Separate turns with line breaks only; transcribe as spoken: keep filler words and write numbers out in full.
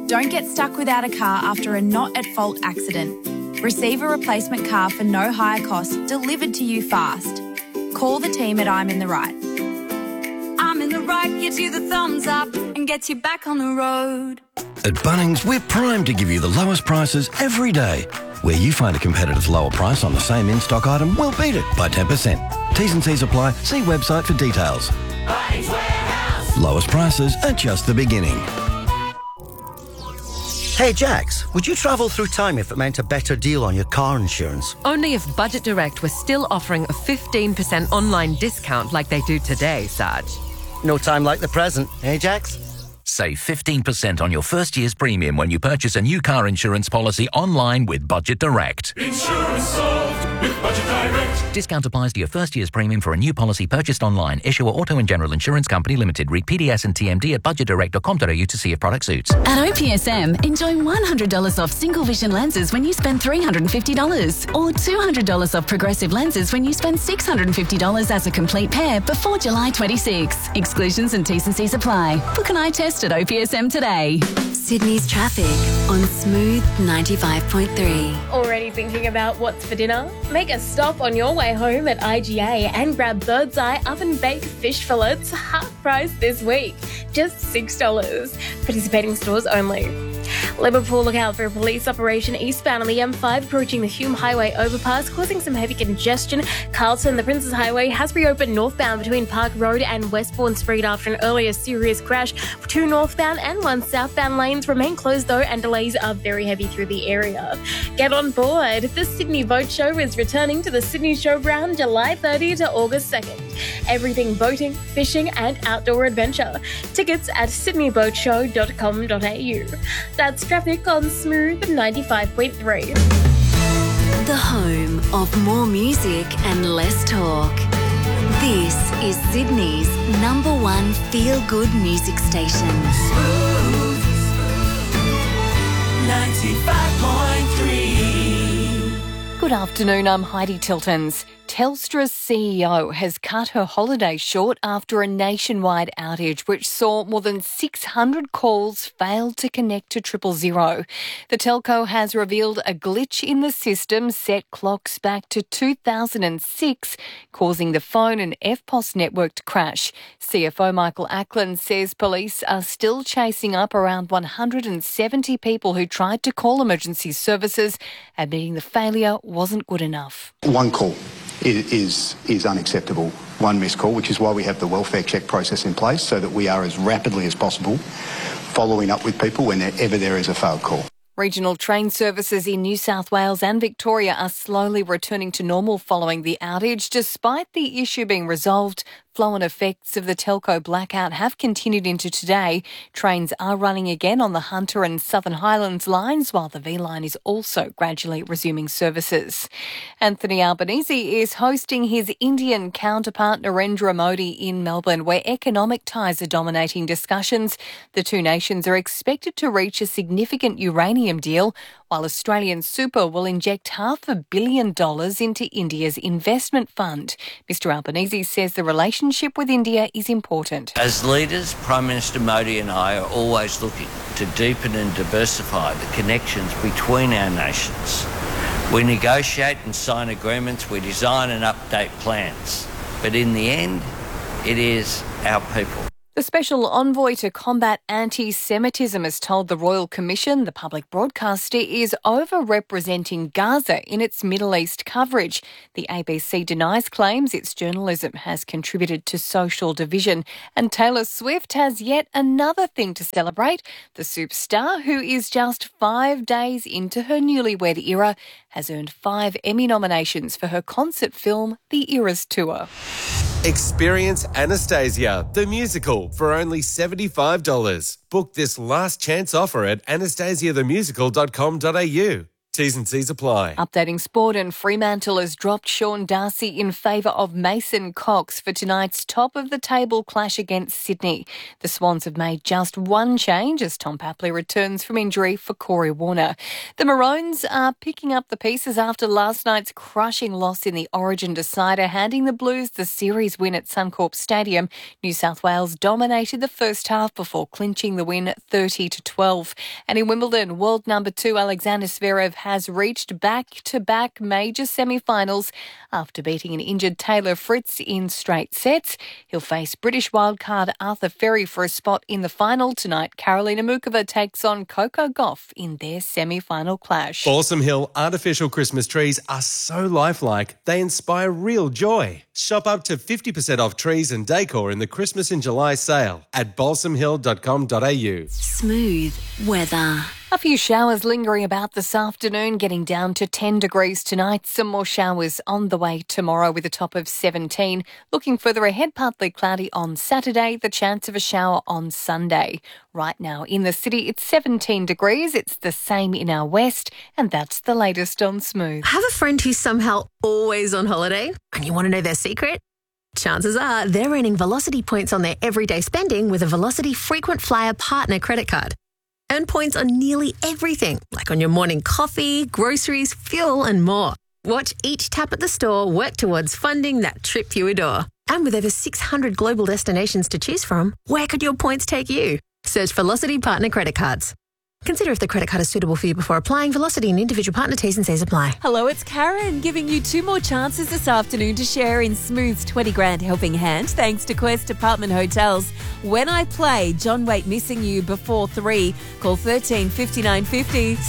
Don't get stuck without a car after a not-at-fault accident. Receive a replacement car for no higher cost delivered to you fast. Call the team at I'm in the Right. I'm in the Right gives you the thumbs up and gets you back on the road.
At Bunnings, we're primed to give you the lowest prices every day. Where you find a competitive lower price on the same in-stock item, we'll beat it by ten percent. T's and C's apply. See website for details.
Bunnings Warehouse.
Lowest prices are just the beginning.
Hey Jax, would you travel through time if it meant a better deal on your car insurance?
Only if Budget Direct was still offering a fifteen percent online discount like they do today, Sarge.
No time like the present, eh Jax?
Save fifteen percent on your first year's premium when you purchase a new car insurance policy online with Budget Direct.
Insurance solved with Budget Direct.
Discount applies to your first year's premium for a new policy purchased online. Issuer Auto and General Insurance Company Limited. Read P D S and T M D at budget direct dot com dot a u to see if product suits.
At O P S M, enjoy one hundred dollars off single vision lenses when you spend three hundred fifty dollars or two hundred dollars off progressive lenses when you spend six hundred fifty dollars as a complete pair before July twenty-sixth. Exclusions and T's and C's apply. Book an eye test at O P S M today.
Sydney's traffic on Smooth ninety-five point three.
Already thinking about what's for dinner? Make a stop on your way home at I G A and grab Bird's Eye oven-baked fish fillets, half price this week. Just six dollars. Participating stores only. Liverpool, look out for a police operation eastbound on the M five approaching the Hume Highway overpass, causing some heavy congestion. Carlton, the Princes Highway has reopened northbound between Park Road and Westbourne Street after an earlier serious crash. Two northbound and one southbound lanes remain closed though, and delays are very heavy through the area. Get on board. The Sydney Boat Show is returning to the Sydney Showground July thirtieth to August second. Everything boating, fishing and outdoor adventure. Tickets at sydney boat show dot com dot a u. That's traffic on Smooth ninety-five point three.
The home of more music and less talk. This is Sydney's number one feel-good music station.
Smooth ninety-five point three.
Good afternoon, I'm Heidi Tiltons. Telstra's C E O has cut her holiday short after a nationwide outage which saw more than six hundred calls fail to connect to triple zero. The telco has revealed a glitch in the system set clocks back to two thousand six, causing the phone and F P O S network to crash. C F O Michael Ackland says police are still chasing up around one hundred seventy people who tried to call emergency services, admitting the failure wasn't good enough.
One call is, is is unacceptable. One missed call, which is why we have the welfare check process in place, so that we are as rapidly as possible following up with people whenever there is a failed call.
Regional train services in New South Wales and Victoria are slowly returning to normal following the outage. Despite the issue being resolved, flow-on effects of the telco blackout have continued into today. Trains are running again on the Hunter and Southern Highlands lines, while the V line is also gradually resuming services. Anthony Albanese is hosting his Indian counterpart Narendra Modi in Melbourne, where economic ties are dominating discussions. The two nations are expected to reach a significant uranium deal, while Australian Super will inject half a billion dollars into India's investment fund. Mister Albanese says the relationship with India is important.
As leaders, Prime Minister Modi and I are always looking to deepen and diversify the connections between our nations. We negotiate and sign agreements, we design and update plans. But in the end, it is our people.
The Special Envoy to combat anti-Semitism has told the Royal Commission the public broadcaster is over-representing Gaza in its Middle East coverage. The A B C denies claims its journalism has contributed to social division. And Taylor Swift has yet another thing to celebrate. The superstar, who is just five days into her newlywed era, has earned five Emmy nominations for her concert film, The Eras Tour.
Experience Anastasia, the musical, for only seventy-five dollars. Book this last chance offer at anastasia the musical dot com dot a u. T's and C's apply.
Updating sport, and Fremantle has dropped Sean Darcy in favour of Mason Cox for tonight's top-of-the-table clash against Sydney. The Swans have made just one change as Tom Papley returns from injury for Corey Warner. The Maroons are picking up the pieces after last night's crushing loss in the Origin decider, handing the Blues the series win at Suncorp Stadium. New South Wales dominated the first half before clinching the win thirty to twelve. And in Wimbledon, world number two Alexander Zverev has reached back-to-back major semi-finals after beating an injured Taylor Fritz in straight sets. He'll face British wildcard Arthur Ferry for a spot in the final tonight. Karolina Mukova takes on Coco Gauff in their semi-final clash.
Balsam Hill artificial Christmas trees are so lifelike, they inspire real joy. Shop up to fifty percent off trees and decor in the Christmas in July sale at balsam hill dot com dot a u.
Smooth weather.
A few showers lingering about this afternoon, getting down to ten degrees tonight. Some more showers on the way tomorrow with a top of seventeen. Looking further ahead, partly cloudy on Saturday, the chance of a shower on Sunday. Right now in the city, it's seventeen degrees. It's the same in our west, and that's the latest on Smooth.
Have a friend who's somehow always on holiday and you want to know their secret? Chances are they're earning Velocity points on their everyday spending with a Velocity Frequent Flyer Partner credit card. Earn points on nearly everything, like on your morning coffee, groceries, fuel and more. Watch each tap at the store work towards funding that trip you adore. And with over six hundred global destinations to choose from, where could your points take you? Search Velocity Partner Credit Cards. Consider if the credit card is suitable for you before applying. Velocity and individual partner T's and C's apply.
Hello, it's Karen giving you two more chances this afternoon to share in Smooth's twenty grand helping hand thanks to Quest Apartment Hotels. When I play John Waite Missing You before three, call thirteen fifty-nine fifty.